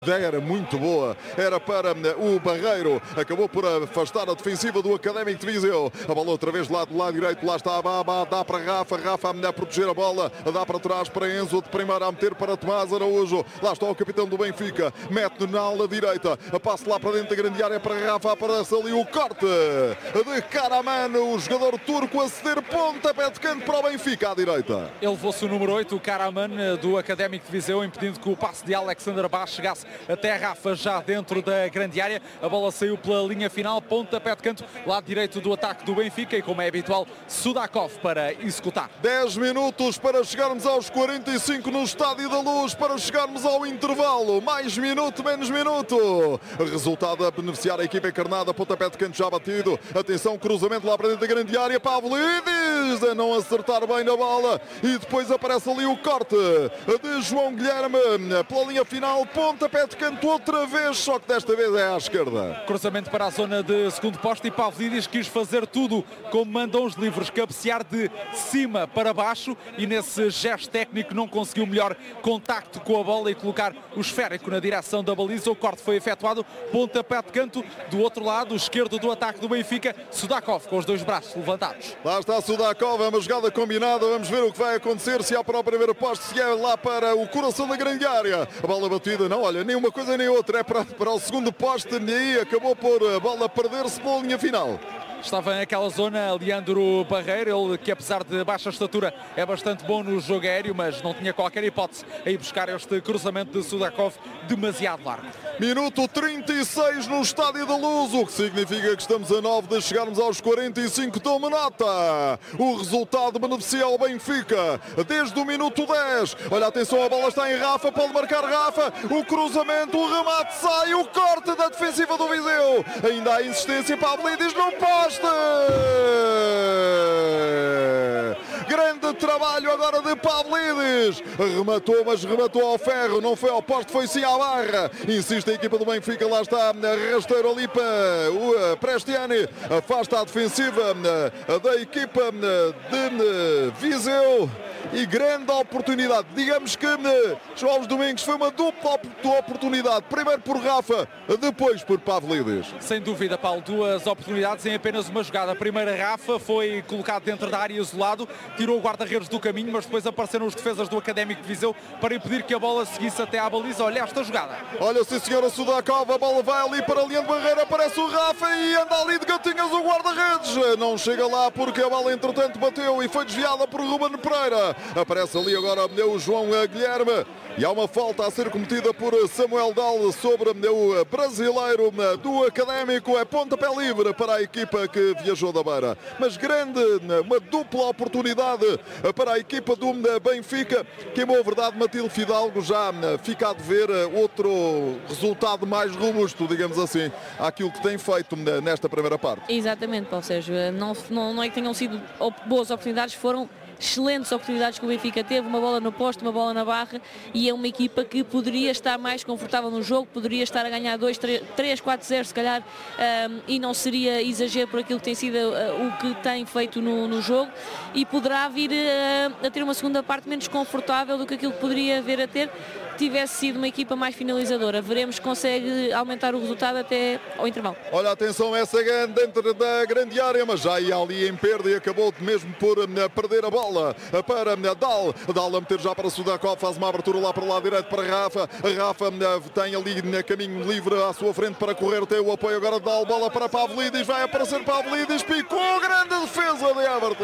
A ideia era muito boa, era para o Barreiro, acabou por afastar a defensiva do Académico de Viseu. A bola outra vez lá do lado direito, lá está a Baba, dá para Rafa a proteger a bola, dá para trás para Enzo, de primeira a meter para Tomás Araújo. Lá está o capitão do Benfica, mete na ala direita, passe lá para dentro da grande área para Rafa, aparece ali o corte de Karaman, o jogador turco a ceder pontapé de canto para o Benfica à direita. Ele levou-se o número 8, o Karaman do Académico de Viseu, impedindo que o passe de Alexander Bach chegasse até Rafa já dentro da grande área. A bola saiu pela linha final, pontapé de canto, lado direito do ataque do Benfica e, como é habitual, Sudakov para executar. 10 minutos para chegarmos aos 45 no Estádio da Luz, para chegarmos ao intervalo. Mais minuto, menos minuto. Resultado a beneficiar a equipa encarnada, pontapé de canto já batido. Atenção, cruzamento lá para dentro da grande área. Pavlidis a não acertar bem na bola. E depois aparece ali o corte de João Guilherme pela linha final, pontapé de canto outra vez, só que desta vez é à esquerda. Cruzamento para a zona de segundo posto e Pavlidis quis fazer tudo como mandam os livros, cabecear de cima para baixo e nesse gesto técnico não conseguiu melhor contacto com a bola e colocar o esférico na direção da baliza. O corte foi efetuado, pontapé de canto do outro lado, esquerdo do ataque do Benfica, Sudakov com os dois braços levantados. Lá está Sudakov, é uma jogada combinada, vamos ver o que vai acontecer, se há para o primeiro posto, se é lá para o coração da grande área. A bola batida, não, olha, nem uma coisa nem outra, é para o segundo poste e aí acabou por a bola perder-se pela linha final. Estava naquela zona Leandro Barreiro, ele que apesar de baixa estatura é bastante bom no jogo aéreo, mas não tinha qualquer hipótese a ir buscar este cruzamento de Sudakov demasiado largo. Minuto 36 no Estádio da Luz, o que significa que estamos a 9 de chegarmos aos 45. Tome nota, o resultado beneficia o Benfica desde o minuto 10. Olha, atenção, a bola está em Rafa, pode marcar Rafa, o cruzamento, o remate sai, o corte da defensiva do Viseu. Ainda há insistência, Pavlidis não poste. Grande trabalho agora de Pavlidis. Rematou, mas rematou ao ferro. Não foi ao poste, foi sim à barra. Insiste a equipa do Benfica. Lá está rasteiro ali para o Prestiani. Afasta a defensiva da equipa de Viseu. E grande oportunidade. Digamos que João Domingos foi uma dupla oportunidade. Primeiro por Rafa, depois por Pavlidis. Sem dúvida, Paulo, duas oportunidades em apenas uma jogada. A primeira, Rafa foi colocado dentro da área isolado, tirou o guarda-redes do caminho, mas depois apareceram os defesas do Académico de Viseu para impedir que a bola seguisse até à baliza. Olha esta jogada. Olha, sim senhora, Sudakov, a bola vai ali para Leandro Barreiro, aparece o Rafa e anda ali de gatinhas o guarda-redes. Não chega lá porque a bola entretanto bateu e foi desviada por Ruben Pereira. Aparece ali agora o João Guilherme e há uma falta a ser cometida por Samuel Dal sobre o brasileiro do Académico. É pontapé livre para a equipa que viajou da Beira. Mas grande, uma dupla oportunidade para a equipa do Benfica, que, em boa verdade, Matilde Fidalgo já fica a dever outro resultado mais robusto, digamos assim, àquilo que tem feito nesta primeira parte. Exatamente, Paulo Sérgio. Não é que tenham sido boas oportunidades, foram excelentes oportunidades que o Benfica teve, uma bola no posto, uma bola na barra, e é uma equipa que poderia estar mais confortável no jogo, poderia estar a ganhar 2, 3, 4-0 se calhar, e não seria exagero por aquilo que tem sido o que tem feito no jogo, e poderá vir a ter uma segunda parte menos confortável do que aquilo que poderia vir a ter tivesse sido uma equipa mais finalizadora. Veremos se consegue aumentar o resultado até ao intervalo. Olha, atenção, essa dentro da grande área, mas já ia ali em perda e acabou mesmo por perder a bola para Dal a meter já para Sudakov, faz uma abertura lá para o lado direito para Rafa. Rafa tem ali caminho livre à sua frente para correr, tem o apoio agora de Dal, bola para Pavlidis, vai aparecer Pavlidis, picou, grande defesa de Everton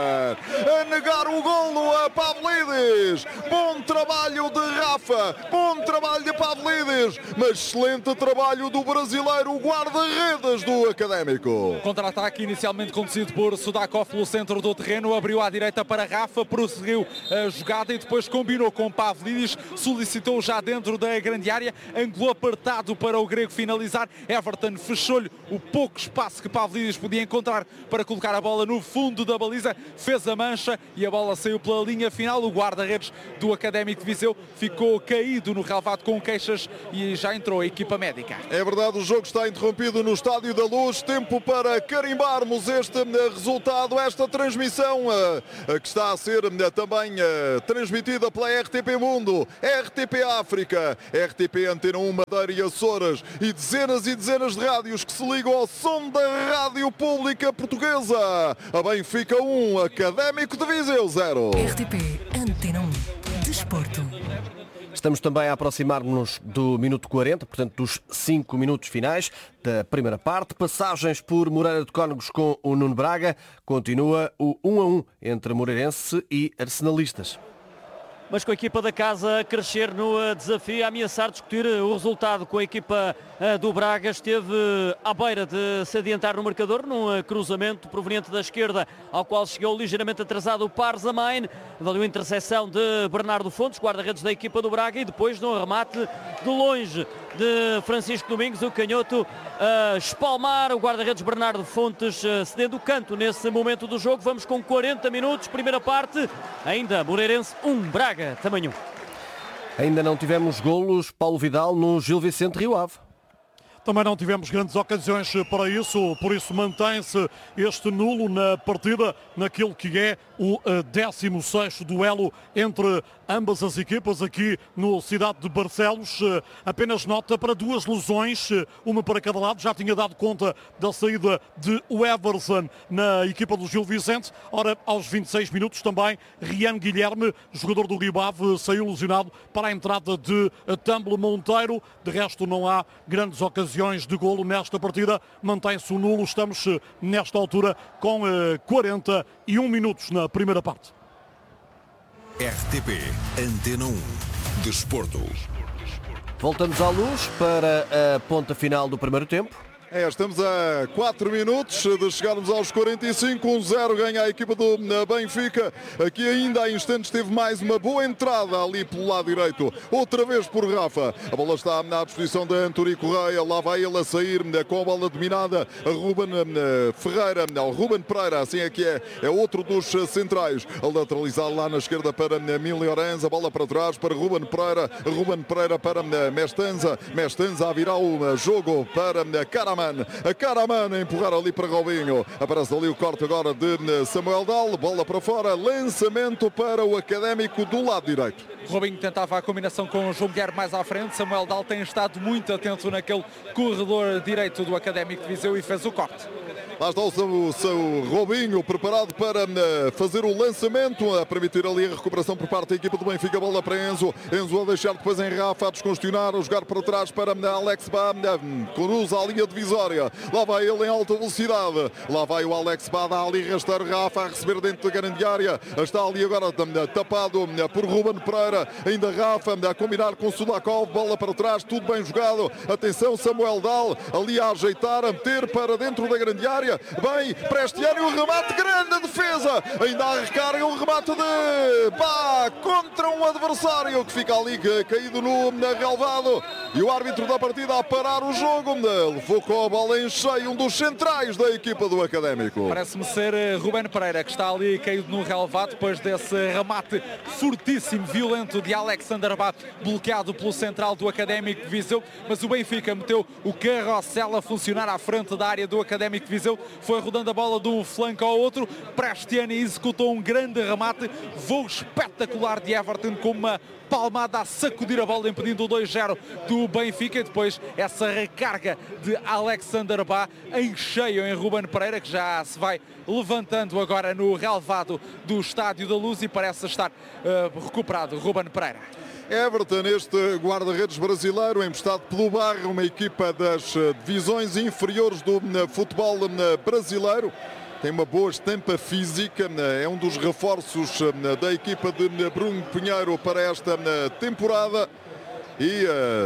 a negar o golo a Pavlidis. Bom trabalho de Rafa, bom trabalho de Pavlidis, mas excelente trabalho do brasileiro, o guarda-redes do Académico. Contra-ataque inicialmente conduzido por Sudakov pelo centro do terreno, abriu à direita para Rafa, prosseguiu a jogada e depois combinou com Pavlidis, solicitou já dentro da grande área, ângulo apertado para o grego finalizar. Everton fechou-lhe o pouco espaço que Pavlidis podia encontrar para colocar a bola no fundo da baliza, fez a mancha e a bola saiu pela linha final. O guarda-redes do Académico de Viseu ficou ficou caído no relvado com queixas e já entrou a equipa médica. É verdade, o jogo está interrompido no Estádio da Luz. Tempo para carimbarmos este resultado, esta transmissão que está a ser também transmitida pela RTP Mundo, RTP África, RTP Antena 1 Madeira e Açores e dezenas de rádios que se ligam ao som da Rádio Pública Portuguesa. A Benfica 1, Académico de Viseu 0. RTP Antena 1 Desporto. Estamos também a aproximar-nos do minuto 40, portanto dos 5 minutos finais da primeira parte. Passagens por Moreira de Cónegos com o Nuno Braga. Continua o 1-1 entre Moreirense e Arsenalistas. Mas com a equipa da casa a crescer no desafio, a ameaçar discutir o resultado com a equipa do Braga. Esteve à beira de se adiantar no marcador num cruzamento proveniente da esquerda, ao qual chegou ligeiramente atrasado o Parzamain. Valeu a interseção de Bernardo Fontes, guarda-redes da equipa do Braga, e depois no remate de longe de Francisco Domingos, o canhoto a espalmar o guarda-redes Bernardo Fontes, cedendo o canto nesse momento do jogo. Vamos com 40 minutos, primeira parte, ainda Moreirense 1, Braga também 1. Ainda não tivemos golos, Paulo Vidal, no Gil Vicente Rio Ave. Também não tivemos grandes ocasiões para isso, por isso mantém-se este nulo na partida, naquilo que é o 16º duelo entre ambas as equipas aqui no Cidade de Barcelos. Apenas nota para 2 lesões, uma para cada lado. Já tinha dado conta da saída de Everson na equipa do Gil Vicente. Ora, aos 26 minutos também, Rian Guilherme, jogador do Rio Ave, saiu lesionado para a entrada de Tamble Monteiro. De resto, não há grandes ocasiões de golo nesta partida. Mantém-se o nulo. Estamos nesta altura com 41 minutos na primeira parte. RTP Antena 1 Desporto. Voltamos à Luz para a ponta final do primeiro tempo. Estamos a 4 minutos de chegarmos aos 45, 1-0 ganha a equipa do Benfica. Aqui ainda há instantes teve mais uma boa entrada ali pelo lado direito, outra vez por Rafa. A bola está à disposição de Antony Correia, lá vai ele a sair com a bola dominada. A Ruben Ferreira, não, Ruben Pereira, assim é que é outro dos centrais. A lateralizar lá na esquerda para Miliorenz, a bola para trás para Ruben Pereira para Mestanza a virar o jogo para Caraman. A Caraman a empurrar ali para Robinho. Aparece ali o corte agora de Samuel Dal. Bola para fora. Lançamento para o Académico do lado direito. Robinho tentava a combinação com o João Guilherme mais à frente. Samuel Dal tem estado muito atento naquele corredor direito do Académico de Viseu e fez o corte. Lá está o seu Robinho preparado para fazer o lançamento, a permitir ali a recuperação por parte da equipa do Benfica. Bola para Enzo a deixar depois em Rafa, a descongestionar, a jogar para trás para Alex Ba, cruza a linha divisória. Lá vai ele em alta velocidade. Lá vai o Alex Ba, dá ali rasteiro Rafa a receber dentro da grande área. Está ali agora tapado por Ruben Pereira. Ainda Rafa a combinar com Sudakov. Bola para trás, tudo bem jogado. Atenção, Samuel Dal ali a ajeitar, a meter para dentro da grande área. Bem, Prestiano e o remate, grande defesa. Ainda há recarga, um remate de Bá contra um adversário que fica ali caído no relvado. E o árbitro da partida a parar o jogo. Levou com a bola em cheio um dos centrais da equipa do Académico. Parece-me ser Ruben Pereira que está ali caído no relvado depois desse remate fortíssimo, violento de Alexander Bá, bloqueado pelo central do Académico de Viseu. Mas o Benfica meteu o carrossel a funcionar à frente da área do Académico de Viseu. Foi rodando a bola de um flanco ao outro. Prestiani executou um grande remate. Voo espetacular de Everton com uma palmada a sacudir a bola, impedindo o 2-0 do Benfica. E depois essa recarga de Alexander Bá em cheio em Ruben Pereira, que já se vai levantando agora no relvado do Estádio da Luz e parece estar recuperado Ruben Pereira. Everton, este guarda-redes brasileiro, emprestado pelo Barra, uma equipa das divisões inferiores do futebol brasileiro. Tem uma boa estampa física, é um dos reforços da equipa de Bruno Pinheiro para esta temporada e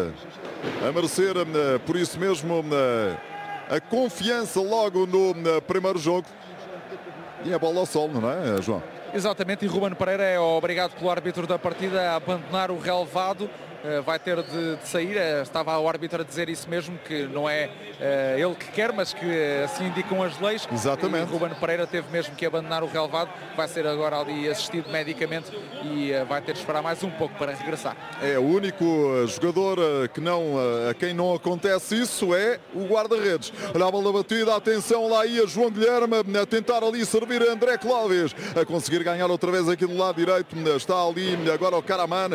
a merecer, por isso mesmo, a confiança logo no primeiro jogo. E a bola ao solo, não é, João? Exatamente, e Ruben Pereira é obrigado pelo árbitro da partida a abandonar o relvado vai ter de sair. Estava o árbitro a dizer isso mesmo, que não é ele que quer, mas que assim indicam as leis. Exatamente. E Ruben Pereira teve mesmo que abandonar o relvado, vai ser agora ali assistido medicamente e vai ter de esperar mais um pouco para regressar. É o único jogador a quem não acontece isso, é o guarda-redes. Olha a bola batida, atenção, lá ia João Guilherme a tentar ali servir a André Clóvis, a conseguir ganhar outra vez aqui do lado direito. Está ali agora o Karaman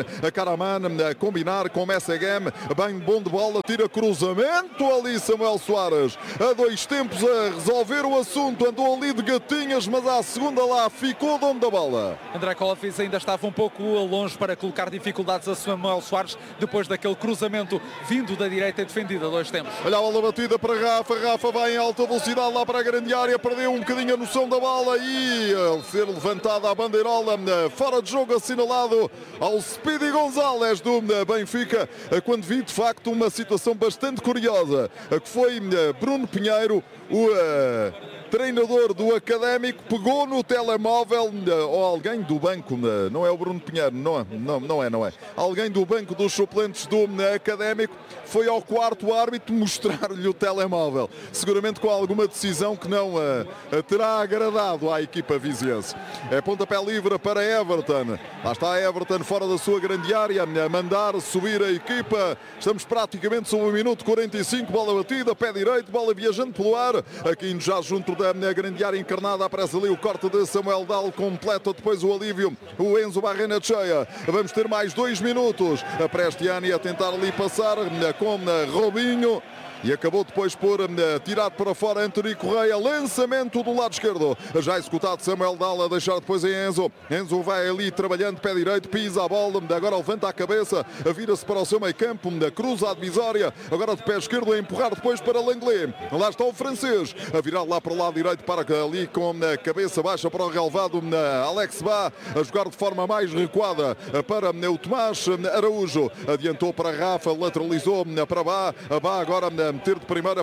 a combinar com o Messegem, bem bom de bola, tira cruzamento ali Samuel Soares, a 2 tempos a resolver o assunto, andou ali de gatinhas, mas à segunda lá ficou o dono da bola. André Clóvis ainda estava um pouco longe para colocar dificuldades a Samuel Soares depois daquele cruzamento vindo da direita e defendido a 2 tempos. Olha a bola batida para Rafa vai em alta velocidade lá para a grande área, perdeu um bocadinho a noção da bola e ao ser levantada a bandeirola, fora de jogo assinalado ao Speedy González do Benfica, quando vi de facto uma situação bastante curiosa, que foi Bruno Pinheiro, o treinador do Académico, pegou no telemóvel, ou alguém do banco, não é o Bruno Pinheiro, não é. Alguém do banco dos suplentes do Académico foi ao quarto árbitro mostrar-lhe o telemóvel, seguramente com alguma decisão que não terá agradado à equipa viziense. É pontapé livre para Everton. Lá está Everton fora da sua grande área, a mandar subir a equipa. Estamos praticamente sobre o minuto 45, bola batida, pé direito, bola viajando pelo ar, aqui já junto da grande área encarnada, aparece ali o corte de Samuel Dal, completa depois o alívio, o Enzo Barrenetxea. Vamos ter mais 2 minutos. A Prestiani a tentar ali passar com Robinho. E acabou depois por tirar para fora Anthony Correia. Lançamento do lado esquerdo. Já executado Samuel Dal a deixar depois em Enzo. Enzo vai ali trabalhando, pé direito, pisa a bola. Agora levanta a cabeça, vira-se para o seu meio campo, cruza a divisória. Agora de pé esquerdo a empurrar depois para Langlais. Lá está o francês a virar lá para o lado direito, para ali com a cabeça baixa para o relevado Alex Bá, a jogar de forma mais recuada para o Tomás Araújo. Adiantou para Rafa, lateralizou para Bá. A Bá agora meter de primeira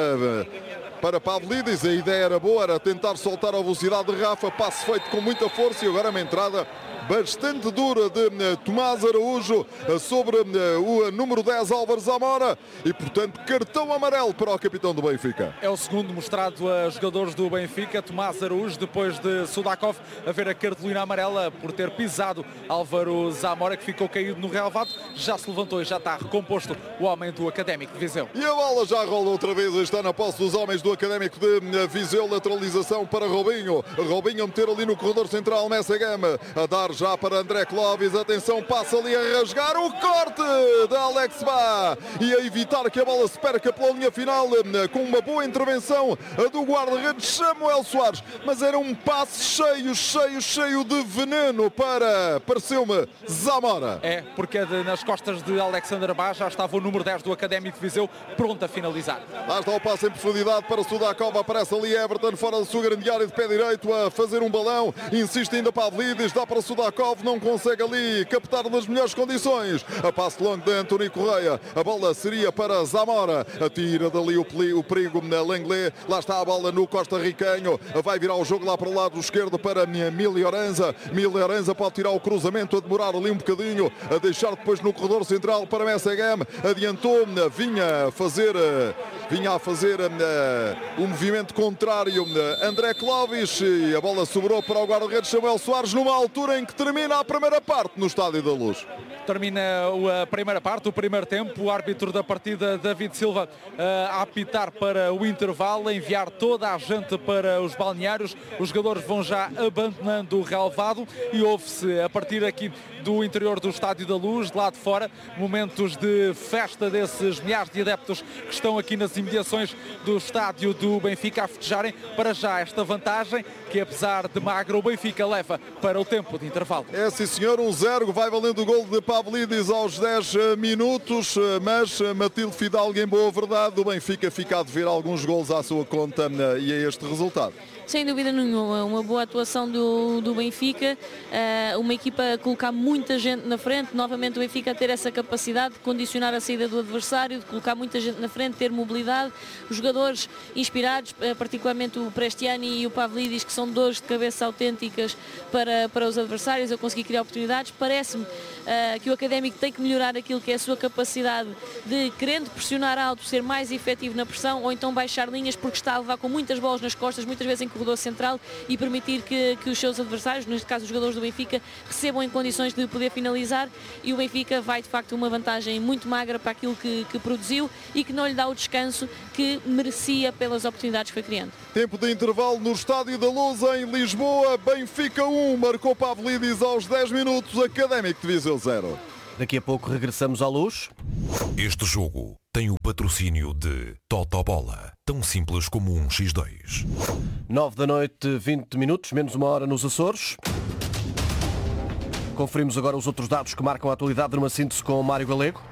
para Pavlidis. A ideia era boa, era tentar soltar a velocidade de Rafa, passe feito com muita força e agora uma entrada bastante dura de Tomás Araújo sobre o número 10 Álvares Zamora e portanto cartão amarelo para o capitão do Benfica. É o segundo mostrado a jogadores do Benfica, Tomás Araújo, depois de Sudakov a ver a cartolina amarela por ter pisado Álvaro Zamora, que ficou caído no relvado. Já se levantou e já está recomposto o homem do Académico de Viseu. E a bola já rola outra vez, está na posse dos homens do Académico de Viseu, lateralização para Robinho a meter ali no corredor central, Messegem a dar já para André Clóvis, atenção, passa ali a rasgar o corte de Alex Bá e a evitar que a bola se perca pela linha final, com uma boa intervenção do guarda-redes Samuel Soares, mas era um passe cheio de veneno para, pareceu-me, Zamora. É, porque nas costas de Alexander Bá já estava o número 10 do Académico de Viseu pronto a finalizar. Lá está o passe em profundidade para Sudakov, aparece ali Everton fora da sua grande área de pé direito a fazer um balão, insiste ainda Pavlidis, dá para Sudakov, não consegue ali captar nas melhores condições. A passe longo de Anthony Correia, a bola seria para Zamora, atira dali o perigo na Langlais. Lá está a bola no costarriquenho, vai virar o jogo lá para o lado esquerdo para Milioranza. Milioranza pode tirar o cruzamento, a demorar ali um bocadinho, a deixar depois no corredor central para Messegem. Adiantou, vinha a fazer o movimento contrário André Clóvis e a bola sobrou para o guarda-redes Samuel Soares numa altura em que termina a primeira parte no Estádio da Luz. Termina a primeira parte, o primeiro tempo. O árbitro da partida, David Silva, a apitar para o intervalo, a enviar toda a gente para os balneários. Os jogadores vão já abandonando o relvado e ouve-se a partir aqui do interior do Estádio da Luz, de lá de fora, momentos de festa desses milhares de adeptos que estão aqui nas imediações do estádio do Benfica a festejarem para já esta vantagem que, apesar de magra, o Benfica leva para o tempo de intervalo. É sim senhor, 1-0, vai valendo o gol de Pavlidis aos 10 minutos, mas Matilde Fidalgo, em boa verdade, o Benfica fica a dever alguns golos à sua conta e a este resultado. Sem dúvida nenhuma, uma boa atuação do Benfica, uma equipa a colocar muita gente na frente, novamente o Benfica a ter essa capacidade de condicionar a saída do adversário, de colocar muita gente na frente, ter mobilidade, os jogadores inspirados, particularmente o Prestiani e o Pavlidis, que são dores de cabeça autênticas para os adversários, a conseguir criar oportunidades. Parece-me que o Académico tem que melhorar aquilo que é a sua capacidade de, querendo pressionar alto, ser mais efetivo na pressão, ou então baixar linhas porque está a levar com muitas bolas nas costas, muitas vezes em corredor central, e permitir que os seus adversários, neste caso os jogadores do Benfica, recebam em condições de poder finalizar, e o Benfica vai de facto uma vantagem muito magra para aquilo que produziu e que não lhe dá o descanso que merecia pelas oportunidades que foi criando. Tempo de intervalo no Estádio da Luz em Lisboa. Benfica 1, marcou Pavlidis aos 10 minutos, Académico de Viseu 0. Daqui a pouco regressamos à luz. Este jogo tem o patrocínio de Totobola, tão simples como um X2. 9 da noite, 20 minutos, menos uma hora nos Açores. Conferimos agora os outros dados que marcam a atualidade numa síntese com o Mário Galego.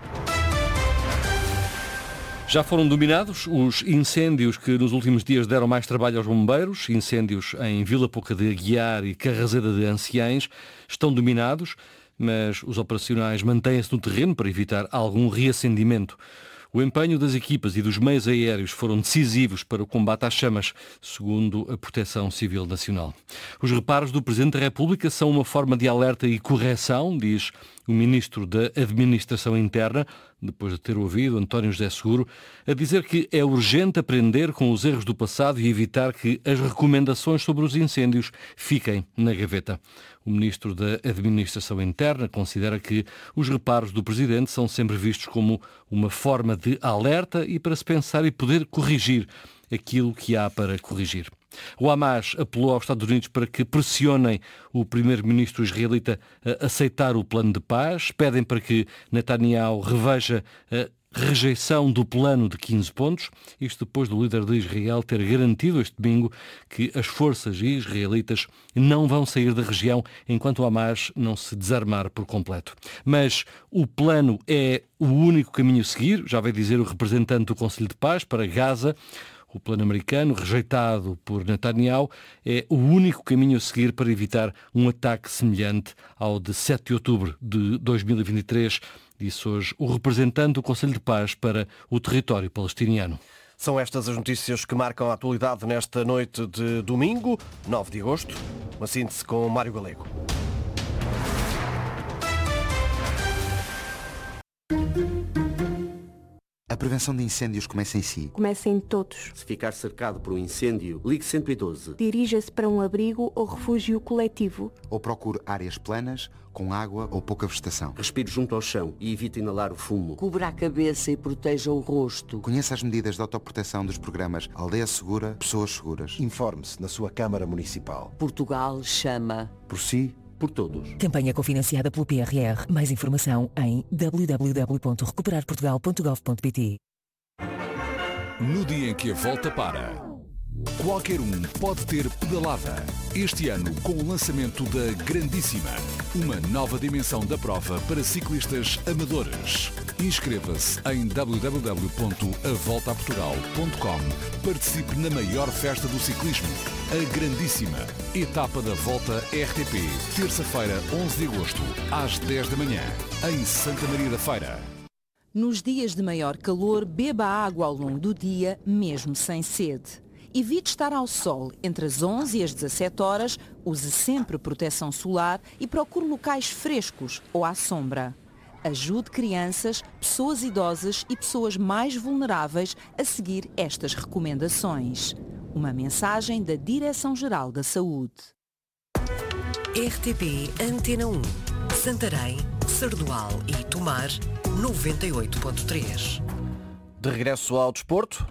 Já foram dominados os incêndios que nos últimos dias deram mais trabalho aos bombeiros. Incêndios em Vila Pouca de Aguiar e Carraseda de Anciães estão dominados, mas os operacionais mantêm-se no terreno para evitar algum reacendimento. O empenho das equipas e dos meios aéreos foram decisivos para o combate às chamas, segundo a Proteção Civil Nacional. Os reparos do Presidente da República são uma forma de alerta e correção, diz o Ministro da Administração Interna, depois de ter ouvido António José Seguro, a dizer que é urgente aprender com os erros do passado e evitar que as recomendações sobre os incêndios fiquem na gaveta. O Ministro da Administração Interna considera que os reparos do Presidente são sempre vistos como uma forma de alerta e para se pensar e poder corrigir aquilo que há para corrigir. O Hamas apelou aos Estados Unidos para que pressionem o primeiro-ministro israelita a aceitar o plano de paz. Pedem para que Netanyahu reveja a rejeição do plano de 15 pontos. Isto depois do líder de Israel ter garantido este domingo que as forças israelitas não vão sair da região enquanto o Hamas não se desarmar por completo. Mas o plano é o único caminho a seguir, já vai dizer o representante do Conselho de Paz para Gaza. O plano americano, rejeitado por Netanyahu, é o único caminho a seguir para evitar um ataque semelhante ao de 7 de outubro de 2023, disse hoje o representante do Conselho de Paz para o território palestiniano. São estas as notícias que marcam a atualidade nesta noite de domingo, 9 de agosto. Uma síntese com Mário Galego. A prevenção de incêndios começa em si. Começa em todos. Se ficar cercado por um incêndio, ligue 112. Dirija-se para um abrigo ou refúgio coletivo. Ou procure áreas planas, com água ou pouca vegetação. Respire junto ao chão e evite inalar o fumo. Cubra a cabeça e proteja o rosto. Conheça as medidas de autoproteção dos programas Aldeia Segura, Pessoas Seguras. Informe-se na sua Câmara Municipal. Portugal chama. Por si, por todos. Campanha cofinanciada pelo PRR. Mais informação em www.recuperarportugal.gov.pt. No dia em que a volta para, qualquer um pode ter pedalada. Este ano, com o lançamento da Grandíssima, uma nova dimensão da prova para ciclistas amadores. Inscreva-se em www.avoltaportugal.com. Participe na maior festa do ciclismo, a Grandíssima. Etapa da Volta RTP, terça-feira, 11 de agosto, às 10 da manhã, em Santa Maria da Feira. Nos dias de maior calor, beba água ao longo do dia, mesmo sem sede. Evite estar ao sol entre as 11 e as 17 horas, use sempre proteção solar e procure locais frescos ou à sombra. Ajude crianças, pessoas idosas e pessoas mais vulneráveis a seguir estas recomendações. Uma mensagem da Direção-Geral da Saúde. RTP Antena 1, Santarém, Sardual e Tomar, 98.3. De regresso ao desporto.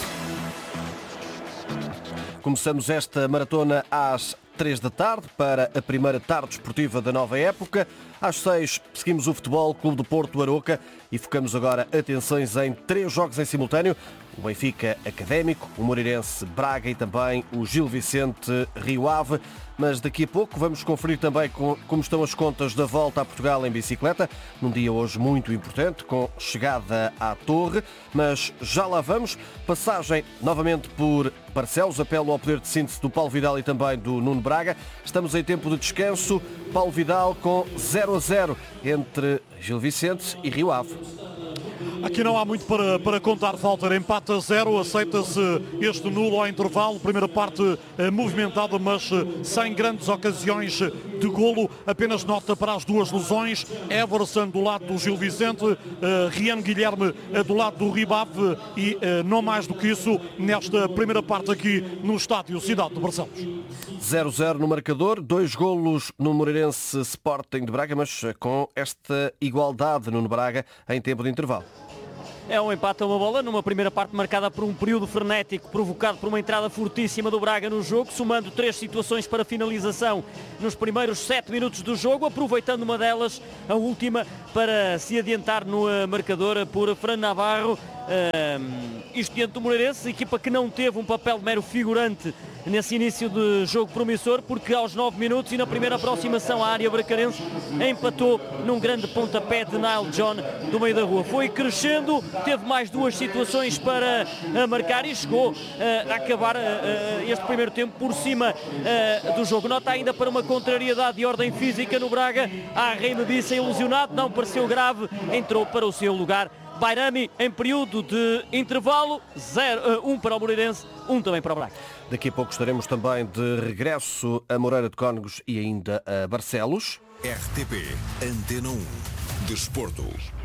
Começamos esta maratona às 3 da tarde para a primeira tarde desportiva da nova época. Às 6 seguimos o Futebol Clube do Porto Aroca e focamos agora atenções em 3 jogos em simultâneo. O Benfica Académico, o Moreirense Braga e também o Gil Vicente Rio Ave. Mas daqui a pouco vamos conferir também como estão as contas da volta a Portugal em bicicleta, num dia hoje muito importante, com chegada à Torre. Mas já lá vamos. Passagem novamente por Barcelos, apelo ao poder de síntese do Paulo Vidal e também do Nuno Braga. Estamos em tempo de descanso. Paulo Vidal com 0-0 entre Gil Vicente e Rio Ave. Aqui não há muito para contar, Walter. Empate a 0, aceita-se este nulo ao intervalo. Primeira parte movimentada, mas sem grandes ocasiões de golo. Apenas nota para as duas lesões. Everson do lado do Gil Vicente, Rian Guilherme do lado do Ribave e não mais do que isso nesta primeira parte aqui no estádio Cidade de Barcelos. 0-0 no marcador, 2 golos no Moreirense Sporting de Braga, mas com esta igualdade no Braga em tempo de intervalo. É um empate a uma bola numa primeira parte marcada por um período frenético provocado por uma entrada fortíssima do Braga no jogo, somando 3 situações para finalização nos primeiros 7 minutos do jogo, aproveitando uma delas, a última, para se adiantar no marcador por Fran Navarro. Isto diante do Moreirense, equipa que não teve um papel de mero figurante nesse início de jogo promissor, porque aos 9 minutos e na primeira aproximação à área bracarense empatou num grande pontapé de Nile John do meio da rua. Foi crescendo, teve mais 2 situações para marcar e chegou a acabar este primeiro tempo por cima do jogo. Nota ainda para uma contrariedade de ordem física no Braga. Reina disse ilusionado, não pareceu grave, entrou para o seu lugar Bairami em período de intervalo. 1 para o Moreirense, 1 também para o Braga. Daqui a pouco estaremos também de regresso a Moreira de Cónegos e ainda a Barcelos. RTP Antena 1 Desporto.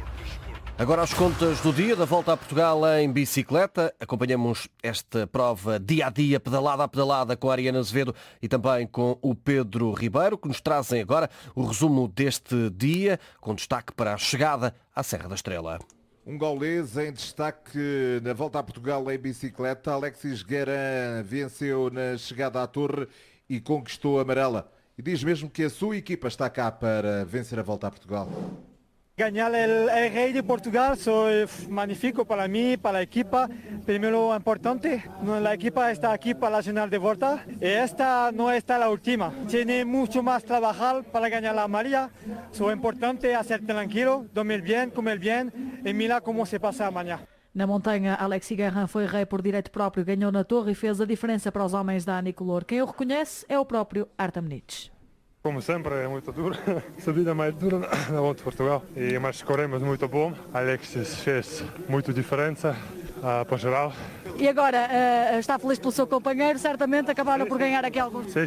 Agora as contas do dia da volta a Portugal em bicicleta. Acompanhamos esta prova dia a dia, pedalada a pedalada, com a Ariana Azevedo e também com o Pedro Ribeiro, que nos trazem agora o resumo deste dia, com destaque para a chegada à Serra da Estrela. Um gaulês em destaque na volta a Portugal em bicicleta. Alexis Guerin venceu na chegada à Torre e conquistou a amarela. E diz mesmo que a sua equipa está cá para vencer a volta a Portugal. Ganar el Rey de Portugal es magnífico para mí, para la equipa. Primero importante, la equipa está aquí para la final de vuelta. Esta no está la última. Tiene mucho más trabajar para ganar la amarilla. Es importante hacer tranquilo, dormir bien, comer bien y mira cómo se pasa mañana. Na montanha, Alexis Guerin foi rei por direito próprio, ganhou na Torre e fez a diferença para os homens da Anicolor. Quem o reconhece é o próprio Artem Nitsch. Como sempre, é muito duro. A subida mais dura na volta de Portugal. Mas corremos muito bom. Alexis fez muita diferença para geral. E agora, está feliz pelo seu companheiro? Certamente acabaram por ganhar aqui alguns. Sim.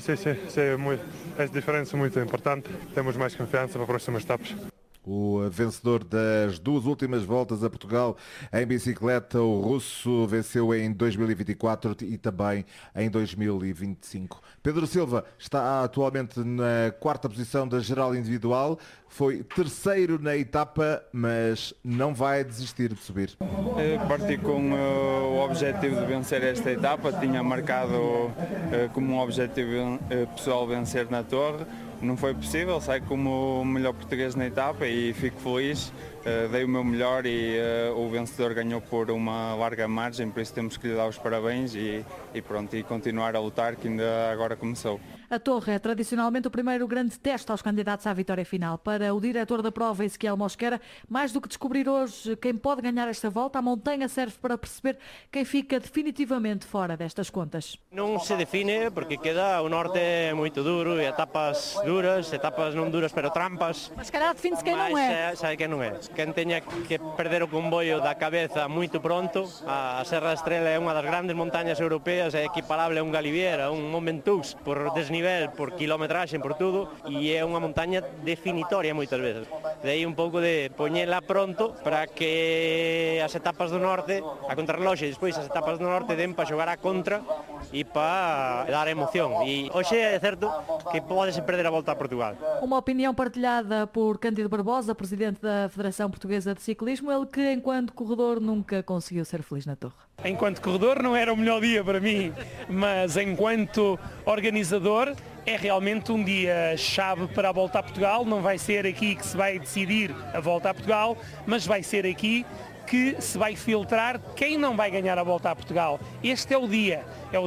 É diferença muito importante. Temos mais confiança para as próximas etapas. O vencedor das 2 últimas voltas a Portugal em bicicleta, o russo, venceu em 2024 e também em 2025. Pedro Silva está atualmente na 4ª posição da geral individual, foi 3º na etapa, mas não vai desistir de subir. Parti com o objetivo de vencer esta etapa, tinha marcado como um objetivo pessoal vencer na Torre. Não foi possível, saí como o melhor português na etapa e fico feliz, dei o meu melhor e o vencedor ganhou por uma larga margem, por isso temos que lhe dar os parabéns e pronto, e continuar a lutar, que ainda agora começou. A Torre é tradicionalmente o primeiro grande teste aos candidatos à vitória final. Para o diretor da prova, Ezequiel Mosquera, mais do que descobrir hoje quem pode ganhar esta volta, a montanha serve para perceber quem fica definitivamente fora destas contas. Não se define porque queda o norte muito duro e etapas duras, etapas não duras, pero trampas. Mas se calhar define-se quem não é. Sabe quem não é. Quem tenha que perder o comboio da cabeça muito pronto. A Serra da Estrela é uma das grandes montanhas europeias, é equiparável a um Galibier, a um Momentux, por desnível, por quilometragem, por tudo, e é uma montanha definitória muitas vezes. Daí um pouco de poñela pronto para que as etapas do norte, a contrarreloxe, e despois as etapas do norte den para xogar a contra e para dar emoción. E hoxe é certo que pode-se perder a volta a Portugal. Uma opinião partilhada por Cândido Barbosa, presidente da Federação Portuguesa de Ciclismo, ele que enquanto corredor nunca conseguiu ser feliz na Torre. Enquanto corredor não era o melhor dia para mim, mas enquanto organizador é realmente um dia chave para a volta a Portugal. Não vai ser aqui que se vai decidir a volta a Portugal, mas vai ser aqui que se vai filtrar quem não vai ganhar a volta a Portugal. Este é o dia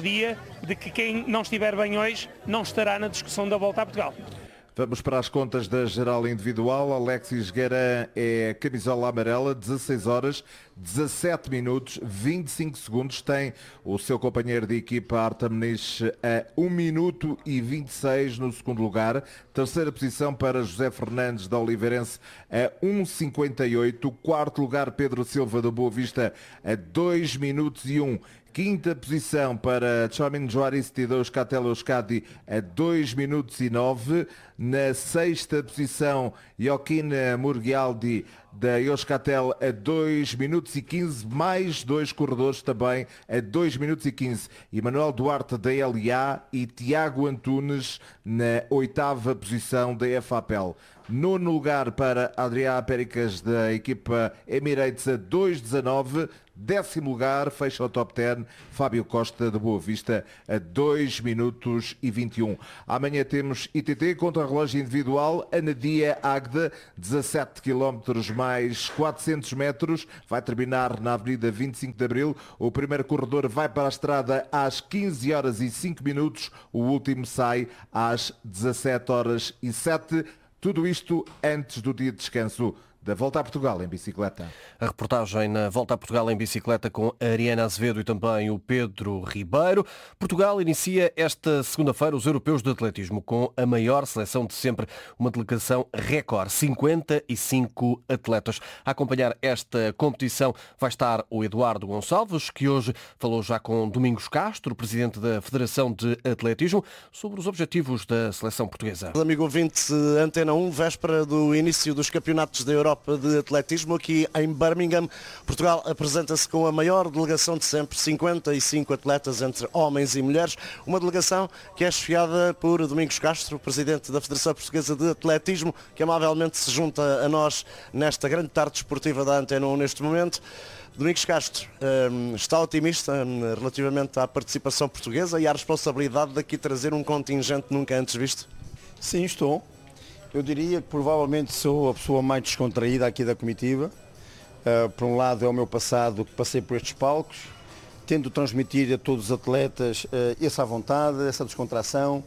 de que quem não estiver bem hoje não estará na discussão da volta a Portugal. Vamos para as contas da geral individual. Alexis Guerin é camisola amarela, 16 horas, 17 minutos, 25 segundos. Tem o seu companheiro de equipa, Artem Nitsch, a 1 minuto e 26 no segundo lugar. Terceira posição para José Fernandes, da Oliveirense, a 1,58. Quarto lugar, Pedro Silva, do Boa Vista, a 2 minutos e 1. Quinta posição para Chomin Juaristi da Euskaltel Euskadi a 2 minutos e 9. Na sexta posição, Joaquim Murgialdi da Euskaltel a 2 minutos e 15. Mais 2 corredores também a 2 minutos e 15. E Manuel Duarte da LA e Tiago Antunes na oitava posição da FAPEL. Nono lugar para Adrià Péricas da equipa Emirates a 2.19. Décimo lugar, fecha o top 10, Fábio Costa de Boa Vista a 2 minutos e 21. Amanhã temos ITT contra relógio individual, Anadia Agda, 17 km mais 400 metros, vai terminar na Avenida 25 de Abril. O primeiro corredor vai para a estrada às 15 horas e 5 minutos, o último sai às 17 horas e 7. Tudo isto antes do dia de descanso da Volta a Portugal em bicicleta. A reportagem na Volta a Portugal em bicicleta com a Ariana Azevedo e também o Pedro Ribeiro. Portugal inicia esta segunda-feira os Europeus de Atletismo com a maior seleção de sempre, uma delegação recorde, 55 atletas. A acompanhar esta competição vai estar o Eduardo Gonçalves, que hoje falou já com Domingos Castro, presidente da Federação de Atletismo, sobre os objetivos da seleção portuguesa. Amigo ouvinte, Antena 1, véspera do início dos campeonatos da Europa de atletismo aqui em Birmingham. Portugal apresenta-se com a maior delegação de sempre, 55 atletas entre homens e mulheres, uma delegação que é chefiada por Domingos Castro, presidente da Federação Portuguesa de Atletismo, que amavelmente se junta a nós nesta grande tarde desportiva da Antena 1 neste momento. Domingos Castro, está otimista relativamente à participação portuguesa e à responsabilidade de aqui trazer um contingente nunca antes visto? Sim, estou. Eu diria que provavelmente sou a pessoa mais descontraída aqui da comitiva. Por um lado é o meu passado que passei por estes palcos, tento transmitir a todos os atletas essa vontade, essa descontração.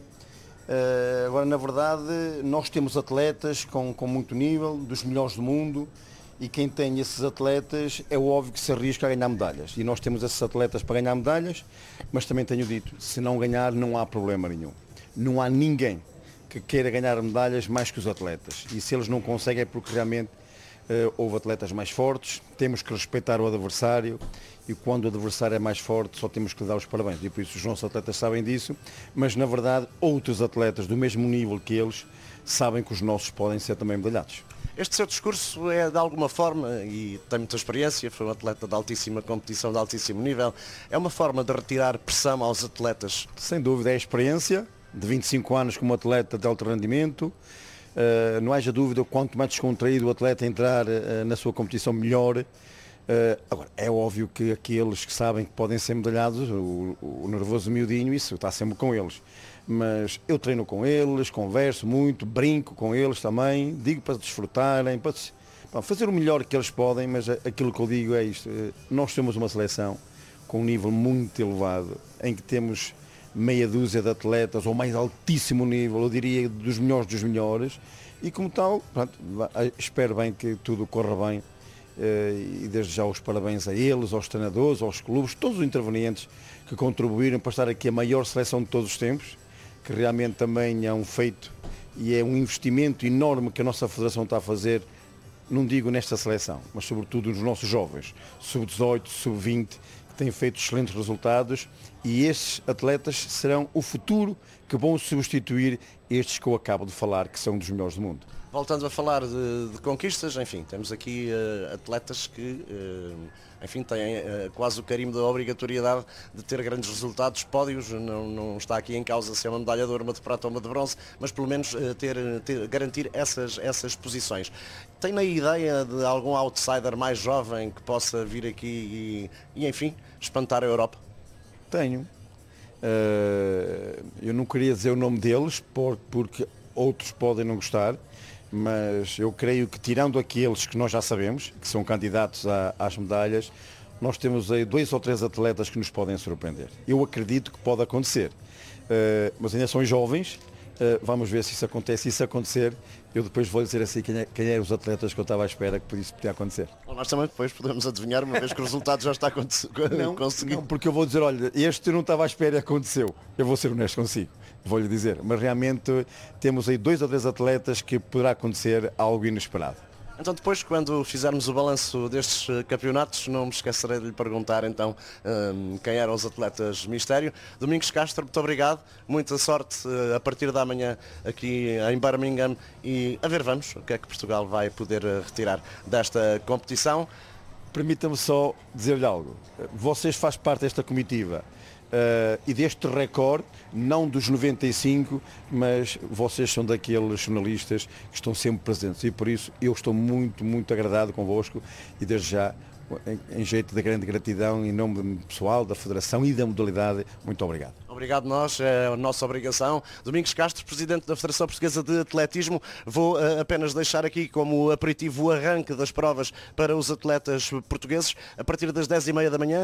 Agora, na verdade, nós temos atletas com muito nível, dos melhores do mundo, e quem tem esses atletas é óbvio que se arrisca a ganhar medalhas. E nós temos esses atletas para ganhar medalhas, mas também tenho dito, se não ganhar não há problema nenhum. Não há ninguém que queira ganhar medalhas mais que os atletas. E se eles não conseguem é porque realmente houve atletas mais fortes, temos que respeitar o adversário e quando o adversário é mais forte só temos que lhe dar os parabéns. E por isso os nossos atletas sabem disso, mas na verdade outros atletas do mesmo nível que eles sabem que os nossos podem ser também medalhados. Este seu discurso é de alguma forma, e tem muita experiência, foi um atleta de altíssima competição, de altíssimo nível, é uma forma de retirar pressão aos atletas? Sem dúvida, é a experiência de 25 anos como atleta de alto rendimento. Não haja dúvida, quanto mais descontraído o atleta entrar na sua competição, melhor. Agora, é óbvio que aqueles que sabem que podem ser medalhados, o nervoso miudinho, isso está sempre com eles. Mas eu treino com eles, converso muito, brinco com eles também, digo para desfrutarem, para fazer o melhor que eles podem, mas aquilo que eu digo é isto. Nós temos uma seleção com um nível muito elevado, em que temos meia dúzia de atletas ao mais altíssimo nível, eu diria dos melhores, e como tal, pronto, espero bem que tudo corra bem, e desde já os parabéns a eles, aos treinadores, aos clubes, todos os intervenientes que contribuíram para estar aqui a maior seleção de todos os tempos, que realmente também é um feito e é um investimento enorme que a nossa Federação está a fazer, não digo nesta seleção, mas sobretudo nos nossos jovens, sub-18, sub-20, que têm feito excelentes resultados, e estes atletas serão o futuro que vão substituir estes que eu acabo de falar, que são dos melhores do mundo. Voltando a falar de conquistas, enfim, temos aqui atletas que, enfim, têm quase o carimbo da obrigatoriedade de ter grandes resultados, pódios, não está aqui em causa se é uma medalha de ouro, uma de prata ou uma de bronze, mas pelo menos garantir essas posições. Tem na ideia de algum outsider mais jovem que possa vir aqui e enfim, espantar a Europa? Tenho. Eu não queria dizer o nome deles, porque outros podem não gostar, mas eu creio que, tirando aqueles que nós já sabemos, que são candidatos às medalhas, nós temos aí 2 ou 3 atletas que nos podem surpreender. Eu acredito que pode acontecer, mas ainda são jovens, vamos ver se isso acontece. Se isso acontecer, eu depois vou dizer assim quem é os atletas que eu estava à espera que isso podia acontecer. Bom, nós também depois podemos adivinhar, uma vez que o resultado já está conseguido. Não, porque eu vou dizer, olha, este eu não estava à espera e aconteceu. Eu vou ser honesto consigo, vou-lhe dizer. Mas realmente temos aí 2 ou 3 atletas que poderá acontecer algo inesperado. Então depois, quando fizermos o balanço destes campeonatos, não me esquecerei de lhe perguntar então quem eram os atletas mistério. Domingos Castro, muito obrigado, muita sorte a partir da manhã aqui em Birmingham e a ver vamos o que é que Portugal vai poder retirar desta competição. Permita-me só dizer-lhe algo. Vocês fazem parte desta comitiva e deste recorde, não dos 95, mas vocês são daqueles jornalistas que estão sempre presentes e por isso eu estou muito, muito agradado convosco e desde já, em jeito de grande gratidão, em nome pessoal, da Federação e da modalidade, muito obrigado. Obrigado nós, é a nossa obrigação. Domingos Castro, Presidente da Federação Portuguesa de Atletismo. Vou apenas deixar aqui como aperitivo o arranque das provas para os atletas portugueses a partir das 10h30 da manhã.